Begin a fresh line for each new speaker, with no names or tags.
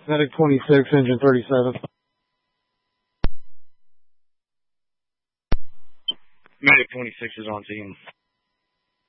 Medic 26, engine 37.
Medic 26 is on scene.